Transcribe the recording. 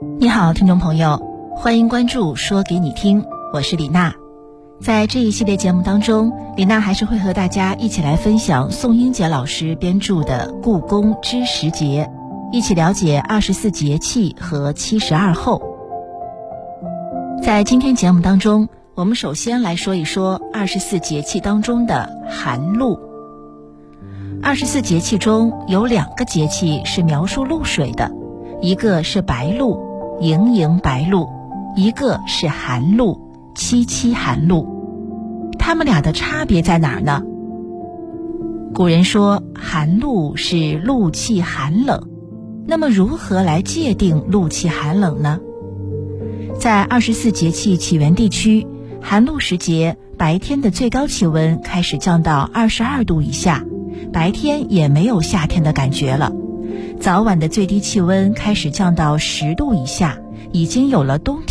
你好，听众朋友，欢迎关注说给你听，我是李娜。在这一系列节目当中，李娜还是会和大家一起来分享宋英杰老师编著的《故宫知时节》，一起了解24节气和72候。在今天节目当中，我们首先来说一说24节气当中的寒露。24节气中有2个节气是描述露水的，一个是白露，盈盈白露，一个是寒露，凄凄寒露。它们俩的差别在哪儿呢？古人说寒露是露气寒冷，那么如何来界定露气寒冷呢？在24节气起源地区，寒露时节白天的最高气温开始降到22度以下，白天也没有夏天的感觉了，早晚的最低气温开始降到10度以下，已经有了冬天